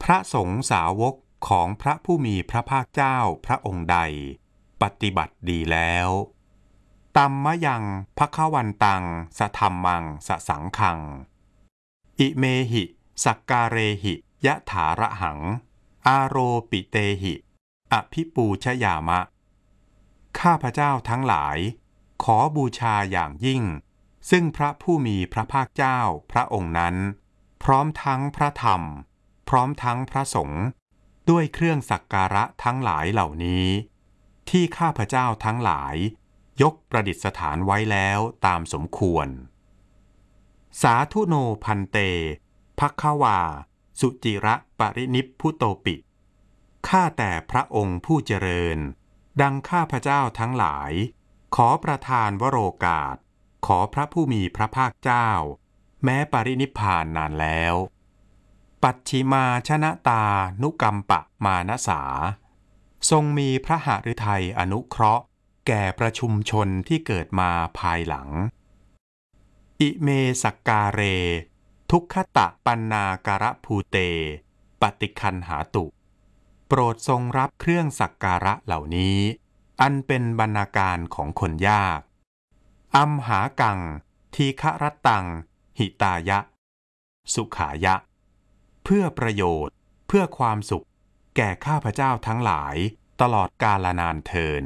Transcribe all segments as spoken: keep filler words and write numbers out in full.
พระสงฆ์สาวกของพระผู้มีพระภาคเจ้าพระองค์ใดปฏิบัติดีแล้วตัมมะยังภคะวันตังสธัมมังสสังฆังอิเมหิสักการเรหิยะถาระหังอาโรปิเตหิอภิปูชยามะข้าพเจ้าทั้งหลายขอบูชาอย่างยิ่งซึ่งพระผู้มีพระภาคเจ้าพระองค์นั้นพร้อมทั้งพระธรรมพร้อมทั้งพระสงฆ์ด้วยเครื่องสักการะทั้งหลายเหล่านี้ที่ข้าพเจ้าทั้งหลายยกประดิษฐานไว้แล้วตามสมควรสาธุโนพันเตภัคควาสุจิระปรินิพพุโตปิข้าแต่พระองค์ผู้เจริญดังข้าพเจ้าทั้งหลายขอประทานวโรกาสขอพระผู้มีพระภาคเจ้าแม้ปรินิพพานนานแล้วปัจฉิมาชนะตานุกัมปะมานสาทรงมีพระหฤทัยอนุเคราะห์แก่ประชุมชนที่เกิดมาภายหลังอิเมสักการเรทุกขตะปันนาการะภูเตปฏิคันหาตุโปรดทรงรับเครื่องสักการะเหล่านี้อันเป็นบรรณาการของคนยากอัมหากังทีฆรัตตังหิตายะสุขายะเพื่อประโยชน์เพื่อความสุขแก่ข้าพเจ้าทั้งหลายตลอดกาลนานเทิน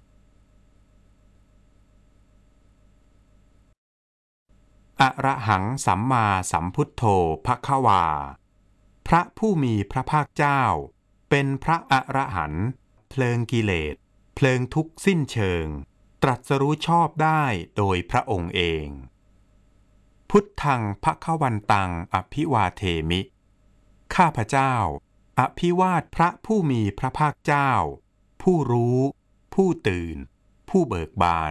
อะระหังสัมมาสัมพุทโธภควาพระผู้มีพระภาคเจ้าเป็นพระอรหันต์เพลิงกิเลสเพลิงทุกข์สิ้นเชิงตรัสรู้ชอบได้โดยพระองค์เองพุทธังภควันตังอภิวาเทมิข้าพเจ้าอภิวาทพระผู้มีพระภาคเจ้าผู้รู้ผู้ตื่นผู้เบิกบาน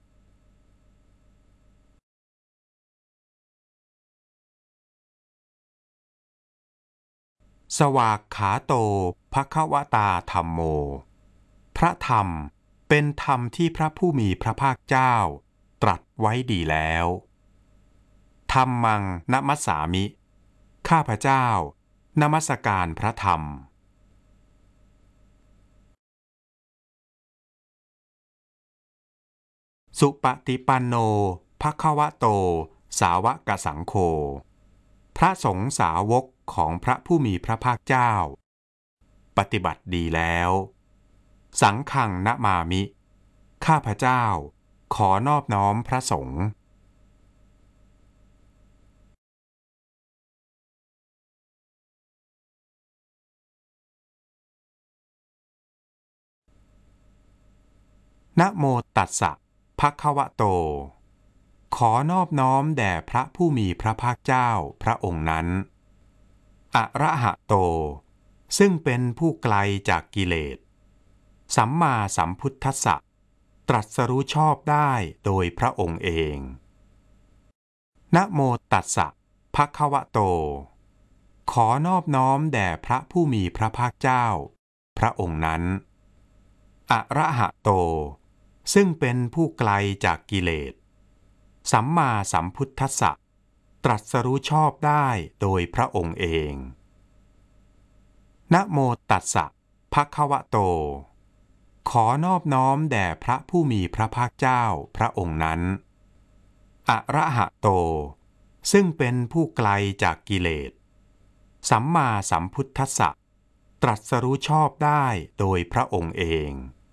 สวากขาโตภควตาธัมโมพระธรรมเป็นธรรมที่พระผู้มีพระภาคเจ้าตรัสไว้ดีแล้วธัมมังนมัสสามิข้าพเจ้านมัสการพระธรรมสุปฏิปันโนภควโตสาวกสังโฆพระสงฆ์สาวกของพระผู้มีพระภาคเจ้าปฏิบัติดีแล้วสังฆังนะมามิข้าพเจ้าขอนอบน้อมพระสงฆ์นะโมตัสสะภะคะวะโตขอนอบน้อมแด่พระผู้มีพระภาคเจ้าพระองค์นั้นอะระหะโตซึ่งเป็นผู้ไกลจากกิเลสสัมมาสัมพุทธัสสะตรัสรู้ชอบได้โดยพระองค์เองนะโมตัสสะภะคะวะโตขอนอบน้อมแด่พระผู้มีพระภาคเจ้าพระองค์นั้นอะระหะโตซึ่งเป็นผู้ไกลจากกิเลสสัมมาสัมพุทธัสสะตรัสรู้ชอบได้โดยพระองค์เองนะโมตัสสะภะคะวะโตขอนอบน้อมแด่พระผู้มีพระภาคเจ้าพระองค์นั้นอะระหะโตซึ่งเป็นผู้ไกลจากกิเลสสัมมาสัมพุทธัสสะตรัสรู้ชอบได้โดยพระองค์เอง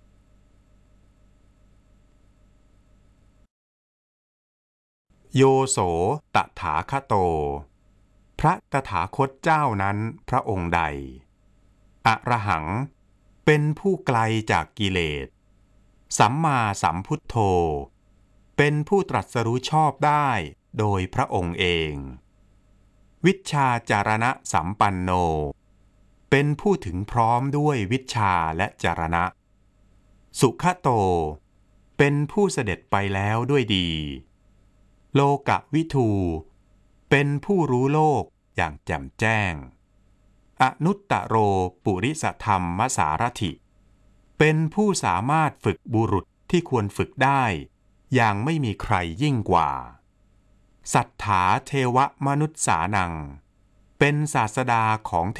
โยโสตถาคโตพระตถาคตเจ้านั้นพระองค์ใดอรหังเป็นผู้ไกลจากกิเลสสัมมาสัมพุทโธเป็นผู้ตรัสรู้ชอบได้โดยพระองค์เองวิชชาจารณะสัมปันโนเป็นผู้ถึงพร้อมด้วยวิชชาและจารณะสุขโตเป็นผู้เสด็จไปแล้วด้วยดีโลกวิทูเป็นผู้รู้โลกอย่างแจ่มแจ้งอนุตตโรปุริสธรรมสารถิเป็นผู้สามารถฝึกบุรุษที่ควรฝึกได้อย่างไม่มีใครยิ่งกว่าสัทธาเทวมนุษสานังเป็นศาสดาของ